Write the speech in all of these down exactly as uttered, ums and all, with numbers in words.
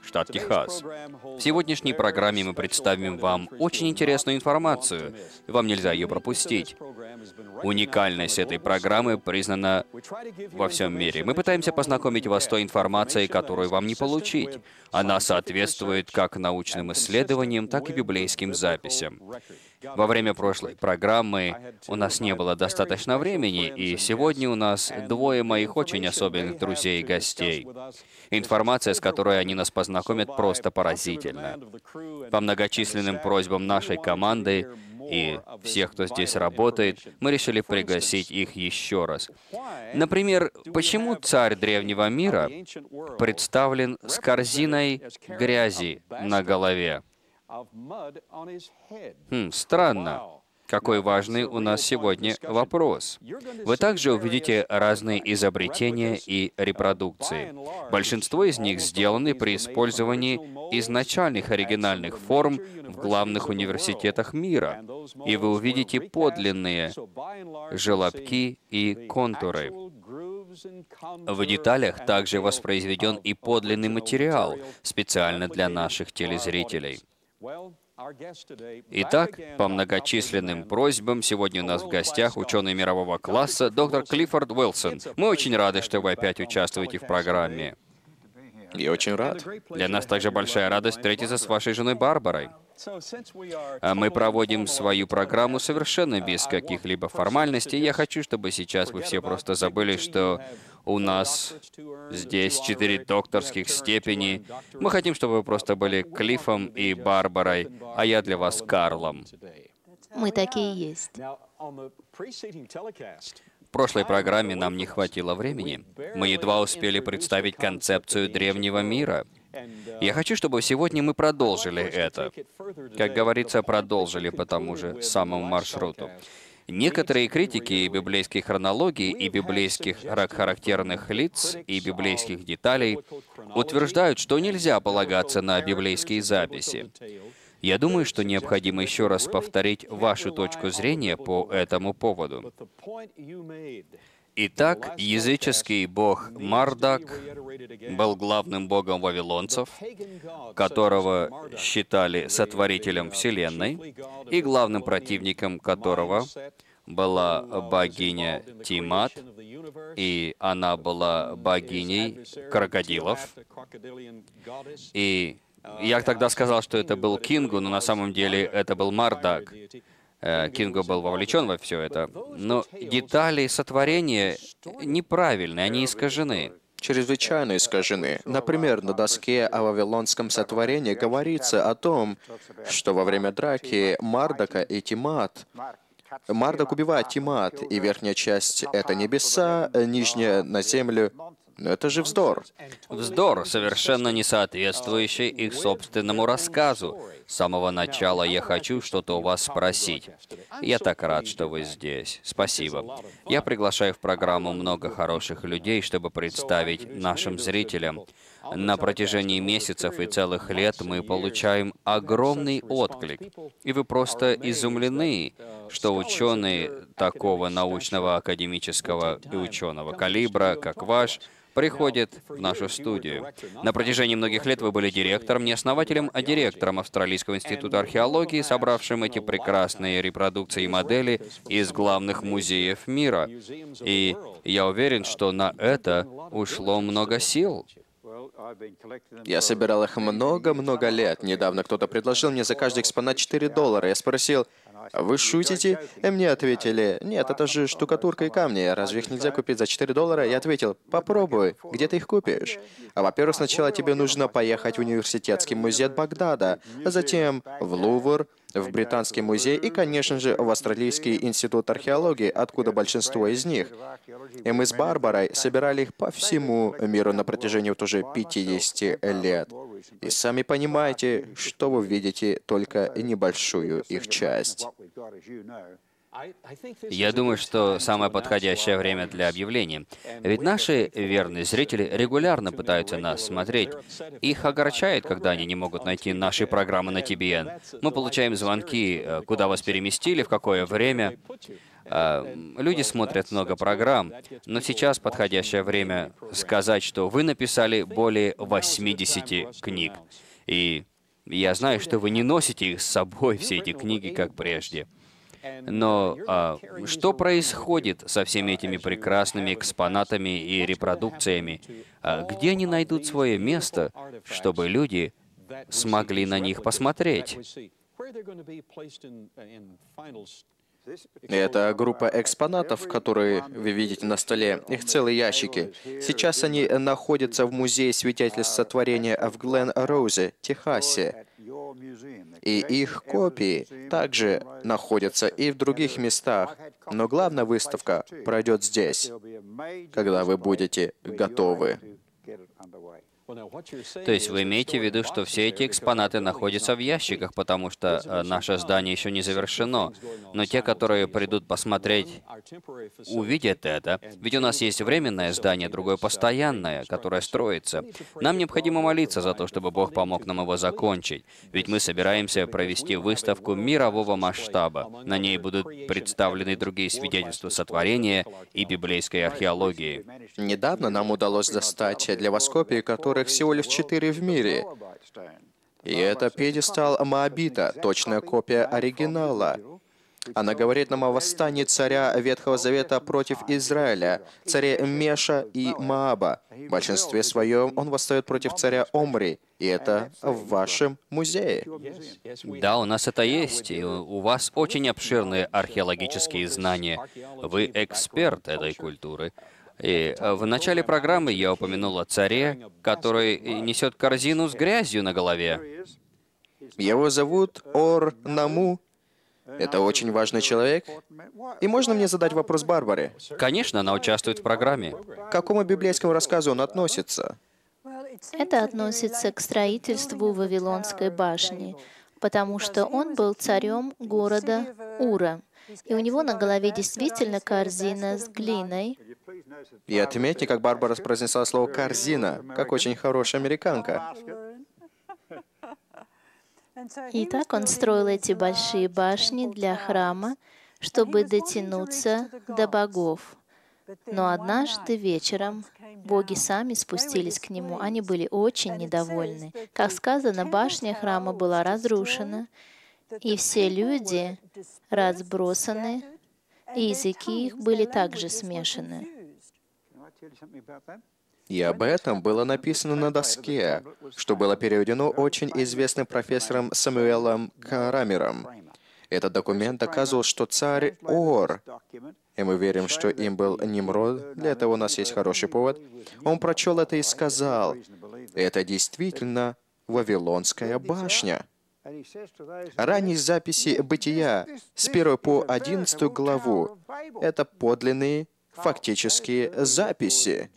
штат Техас. В сегодняшней программе мы представим вам очень интересную информацию. Вам нельзя ее пропустить. Уникальность этой программы признана во всем мире. Мы пытаемся познакомить вас с той информацией, которую вам не получить. Она соответствует как научным исследованиям, так и библейским записям. Во время прошлой программы у нас не было достаточно времени, и сегодня у нас двое моих очень особенных друзей и гостей. Информация, с которой они нас познакомят, просто поразительна. По многочисленным просьбам нашей команды и всех, кто здесь работает, мы решили пригласить их еще раз. Например, почему царь древнего мира представлен с корзиной грязи на голове? Хм, странно. Какой важный у нас сегодня вопрос. Вы также увидите разные изобретения и репродукции. Большинство из них сделаны при использовании изначальных оригинальных форм в главных университетах мира. И вы увидите подлинные желобки и контуры. В деталях также воспроизведен и подлинный материал, специально для наших телезрителей. Итак, по многочисленным просьбам, сегодня у нас в гостях ученый мирового класса доктор Клиффорд Уилсон. Мы очень рады, что вы опять участвуете в программе. Я очень рад. Для нас также большая радость встретиться с вашей женой Барбарой. А мы проводим свою программу совершенно без каких-либо формальностей. Я хочу, чтобы сейчас вы все просто забыли, что у нас здесь четыре докторских степени. Мы хотим, чтобы вы просто были Клиффом и Барбарой, а я для вас Карлом. Мы такие есть. В прошлой программе нам не хватило времени. Мы едва успели представить концепцию древнего мира. Я хочу, чтобы сегодня мы продолжили это. Как говорится, продолжили по тому же самому маршруту. Некоторые критики и библейской хронологии, и библейских характерных лиц, и библейских деталей утверждают, что нельзя полагаться на библейские записи. Я думаю, что необходимо еще раз повторить вашу точку зрения по этому поводу. Итак, языческий бог Мардак был главным богом вавилонцев, которого считали сотворителем Вселенной, и главным противником которого была богиня Тимат, и она была богиней крокодилов. И я тогда сказал, что это был Кингу, но на самом деле это был Мардак. Кингу был вовлечен во все это. Но детали сотворения неправильны, они искажены. Чрезвычайно искажены. Например, на доске о вавилонском сотворении говорится о том, что во время драки Мардака и Тимат Мардак убивает Тимат, и верхняя часть — это небеса, нижняя — на землю. Но это же вздор. Вздор, совершенно не соответствующий их собственному рассказу. С самого начала я хочу что-то у вас спросить. Я так рад, что вы здесь. Спасибо. Я приглашаю в программу много хороших людей, чтобы представить нашим зрителям. На протяжении месяцев и целых лет мы получаем огромный отклик. И вы просто изумлены, что ученые такого научного, академического и ученого калибра, как ваш, приходит в нашу студию. На протяжении многих лет вы были директором, не основателем, а директором Австралийского института археологии, собравшим эти прекрасные репродукции и модели из главных музеев мира. И я уверен, что на это ушло много сил. Я собирал их много-много лет. Недавно кто-то предложил мне за каждый экспонат четыре доллара. Я спросил: «Вы шутите?» И мне ответили: «Нет, это же штукатурка и камни. Разве их нельзя купить за четыре доллара?» Я ответил: «Попробуй. Где ты их купишь?» А во-первых, сначала тебе нужно поехать в университетский музей от Багдада, а затем в Лувр, в Британский музей и, конечно же, в Австралийский институт археологии, откуда большинство из них. И мы с Барбарой собирали их по всему миру на протяжении вот уже пятидесяти лет. И сами понимаете, что вы видите только небольшую их часть. Я думаю, что самое подходящее время для объявления. Ведь наши верные зрители регулярно пытаются нас смотреть. Их огорчает, когда они не могут найти наши программы на Ти Би Эн. Мы получаем звонки, куда вас переместили, в какое время. А, Люди смотрят много программ, но сейчас подходящее время сказать, что вы написали более восьмидесяти книг. И я знаю, что вы не носите их с собой, все эти книги, как прежде. Но а, что происходит со всеми этими прекрасными экспонатами и репродукциями? А, где они найдут свое место, чтобы люди смогли на них посмотреть? Это группа экспонатов, которые вы видите на столе. Их целые ящики. Сейчас они находятся в Музее свидетельств сотворения в Глен-Роузе, Техасе. И их копии также находятся и в других местах. Но главная выставка пройдет здесь, когда вы будете готовы. То есть вы имеете в виду, что все эти экспонаты находятся в ящиках, потому что э, наше здание еще не завершено. Но те, которые придут посмотреть, увидят это. Ведь у нас есть временное здание, другое постоянное, которое строится. Нам необходимо молиться за то, чтобы Бог помог нам его закончить. Ведь мы собираемся провести выставку мирового масштаба. На ней будут представлены другие свидетельства сотворения и библейской археологии. Недавно нам удалось достать для вас копии, которые всего лишь четыре в мире. И это пьедестал Моабита, точная копия оригинала. Она говорит нам о восстании царя Ветхого Завета против Израиля, царя Меша и Мааба. В большинстве своем он восстает против царя Омри, и это в вашем музее. Да, у нас это есть, и у у вас очень обширные археологические знания. Вы эксперт этой культуры. И э, в начале программы я упомянул о царе, который несет корзину с грязью на голове. Его зовут Ор-Наму. Это очень важный человек. И можно мне задать вопрос Барбаре? Конечно, она участвует в программе. К какому библейскому рассказу он относится? Это относится к строительству Вавилонской башни, потому что он был царем города Ура. И у него на голове действительно корзина с глиной. И отметьте, как Барбара произнесла слово «корзина», как очень хорошая американка. И так он строил эти большие башни для храма, чтобы дотянуться до богов. Но однажды вечером боги сами спустились к нему. Они были очень недовольны. Как сказано, башня храма была разрушена, и все люди разбросаны, и языки их были также смешаны. И об этом было написано на доске, что было переведено очень известным профессором Самуэлом Крамером. Этот документ доказывал, что царь Ор, и мы верим, что им был Нимрод, для этого у нас есть хороший повод, он прочел это и сказал, это действительно Вавилонская башня. Ранние записи Бытия с первой по одиннадцатую главу — это подлинные фактические записи.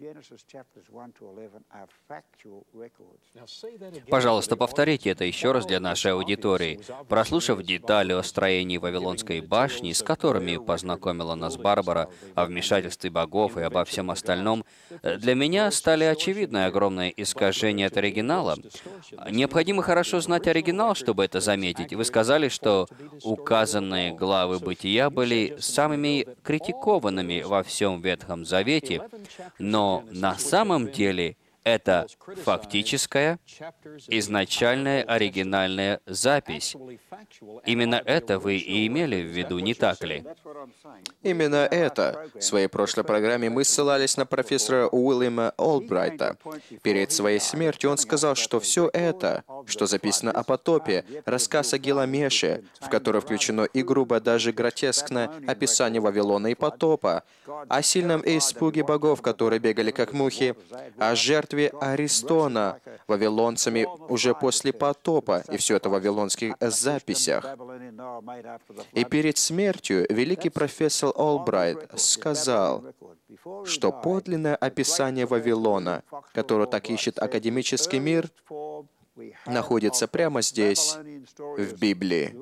Пожалуйста, повторите это еще раз для нашей аудитории. Прослушав детали о строении Вавилонской башни, с которыми познакомила нас Барбара, о вмешательстве богов и обо всем остальном, для меня стали очевидны огромные искажения от оригинала. Необходимо хорошо знать оригинал, чтобы это заметить. Вы сказали, что указанные главы Бытия были самыми критикованными во всем Ветхом Завете, но на самом деле это фактическая, изначальная, оригинальная запись. Именно это вы и имели в виду, не так ли? Именно это. В своей прошлой программе мы ссылались на профессора Уильяма Олбрайта. Перед своей смертью он сказал, что все это, что записано о потопе, рассказ о Гиламеше, в который включено и грубо, даже гротескное описание Вавилона и потопа, о сильном испуге богов, которые бегали как мухи, о жертве Аристона вавилонцами уже после потопа, и все это в вавилонских записях. И перед смертью великий профессор Олбрайт сказал, что подлинное описание Вавилона, которое так ищет академический мир, находится прямо здесь, в Библии.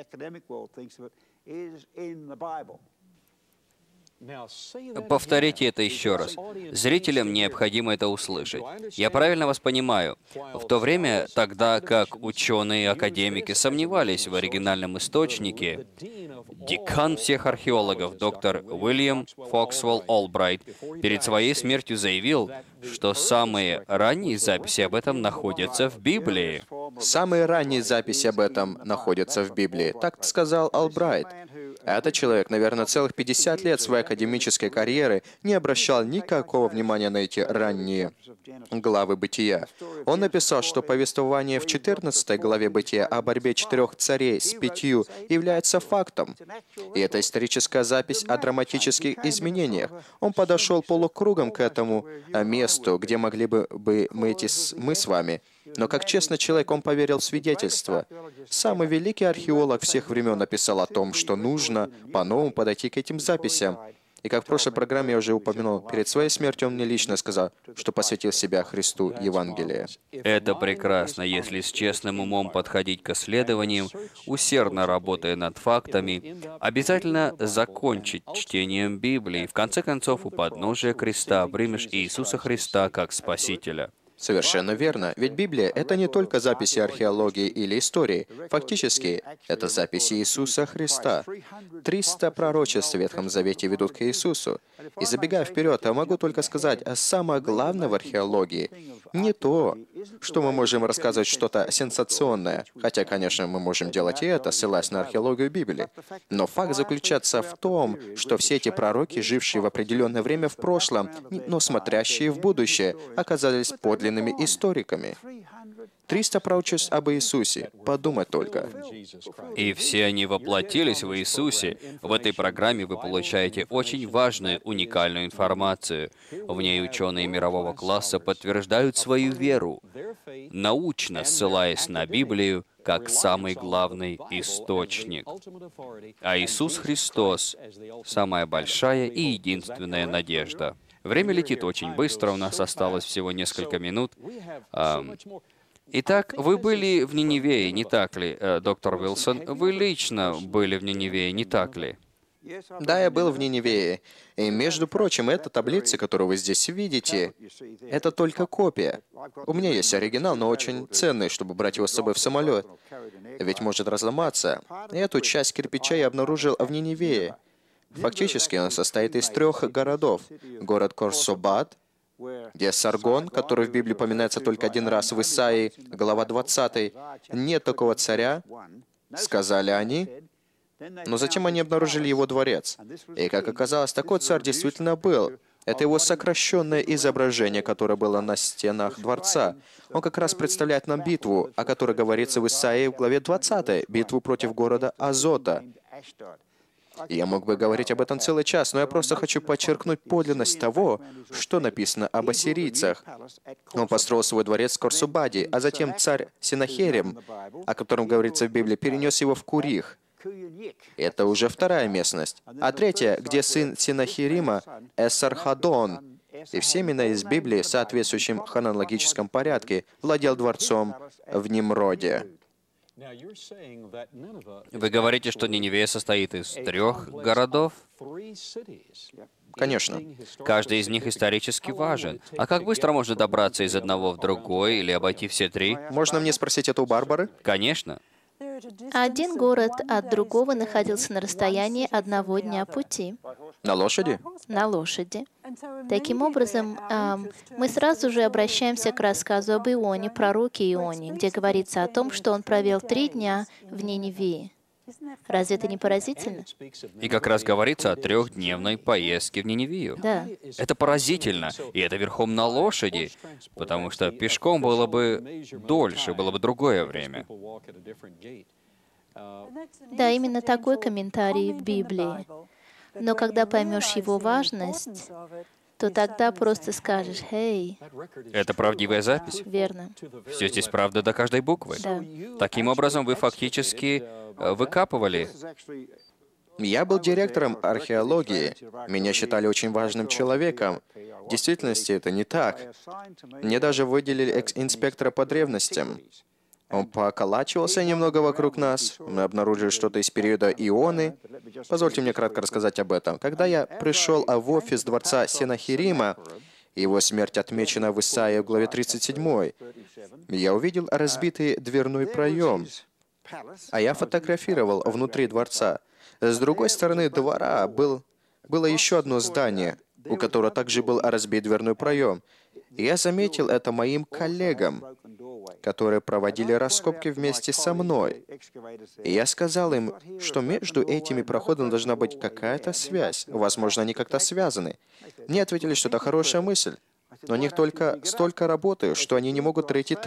Повторите это еще раз. Зрителям необходимо это услышать. Я правильно вас понимаю? В то время, тогда как ученые и академики сомневались в оригинальном источнике, Декан всех археологов, доктор Уильям Фоксвелл Олбрайт, перед своей смертью заявил, что самые ранние записи об этом находятся в Библии. Самые ранние записи об этом находятся в Библии. Так сказал Олбрайт. Этот человек, наверное, целых пятьдесят лет своей академической карьеры не обращал никакого внимания на эти ранние главы Бытия. Он написал, что повествование в четырнадцатой главе Бытия о борьбе четырех царей с пятью является фактом. И это историческая запись о драматических изменениях. Он подошел полукругом к этому месту, где могли бы бы мы, эти, с- мы с вами. Но как честный человек, он поверил в свидетельство. Самый великий археолог всех времен написал о том, что нужно по-новому подойти к этим записям. И как в прошлой программе я уже упомянул, перед своей смертью он мне лично сказал, что посвятил себя Христу Евангелия. Это прекрасно, если с честным умом подходить к исследованиям, усердно работая над фактами, обязательно закончить чтением Библии. В конце концов, у подножия креста примешь Иисуса Христа как Спасителя. Совершенно верно. Ведь Библия — это не только записи археологии или истории. Фактически, это записи Иисуса Христа. Триста пророчеств в Ветхом Завете ведут к Иисусу. И забегая вперед, я могу только сказать, а самое главное в археологии не то, что мы можем рассказывать что-то сенсационное, хотя, конечно, мы можем делать и это, ссылаясь на археологию Библии. Но факт заключается в том, что все эти пророки, жившие в определенное время в прошлом, но смотрящие в будущее, оказались подлинными историками. Триста пророчеств об Иисусе. Подумать только. И все они воплотились в Иисусе. В этой программе вы получаете очень важную, уникальную информацию. В ней ученые мирового класса подтверждают свою веру, научно ссылаясь на Библию как самый главный источник. А Иисус Христос — самая большая и единственная надежда. Время летит очень быстро, у нас осталось всего несколько минут. Ам, Итак, вы были в Ниневее, не так ли, э, доктор Уилсон? Вы лично были в Ниневее, не так ли? Да, я был в Ниневее. И, между прочим, эта таблица, которую вы здесь видите, это только копия. У меня есть оригинал, но очень ценный, чтобы брать его с собой в самолет. Ведь может разломаться. Эту часть кирпича я обнаружил в Ниневее. Фактически он состоит из трех городов. Город Корсобат, где Саргон, который в Библии упоминается только один раз в Исаии, глава двадцатая, нет такого царя, сказали они, но затем они обнаружили его дворец. И, как оказалось, такой царь действительно был. Это его сокращенное изображение, которое было на стенах дворца. Он как раз представляет нам битву, о которой говорится в Исаии в главе двадцатой, битву против города Азота. Я мог бы говорить об этом целый час, но я просто хочу подчеркнуть подлинность того, что написано об ассирийцах. Он построил свой дворец в Корсубаде, а затем царь Сенахерим, о котором говорится в Библии, перенес его в Курих. Это уже вторая местность. А третья, где сын Сенахерима, Эсархадон, и все имена из Библии в соответствующем хронологическом порядке, владел дворцом в Нимроде. Вы говорите, что Ниневия состоит из трех городов? Конечно. Каждый из них исторически важен. А как быстро можно добраться из одного в другой или обойти все три? Можно мне спросить это у Барбары? Конечно. Один город от другого находился на расстоянии одного дня пути На лошади? на лошади. Таким образом, ам, мы сразу же обращаемся к рассказу об Ионе, пророке Ионе, где говорится о том, что он провел три дня в Ниневии. Разве это не поразительно? И как раз говорится о трехдневной поездке в Ниневию. Да. Это поразительно. И это верхом на лошади, потому что пешком было бы дольше, было бы другое время. Да, именно такой комментарий в Библии. Но когда поймешь его важность, то тогда просто скажешь: «Эй, Это правдивая запись. верно». Все здесь правда до каждой буквы. Да. Таким образом, вы фактически э, выкапывали. Я был директором археологии. Меня считали очень важным человеком. В действительности это не так. Мне даже выделили экс- инспектора по древностям. Он поколачивался немного вокруг нас. Мы обнаружили что-то из периода Ионы. Позвольте мне кратко рассказать об этом. Когда я пришел в офис дворца Сенахерима, его смерть отмечена в Исаии в главе тридцать седьмой, я увидел разбитый дверной проем, а я фотографировал внутри дворца. С другой стороны двора был, было еще одно здание, у которого также был разбит дверной проем. И я заметил это моим коллегам, которые проводили раскопки вместе со мной. И я сказал им, что между этими проходами должна быть какая-то связь. Возможно, они как-то связаны. Мне ответили, что это хорошая мысль. Но у них только столько работы, что они не могут найти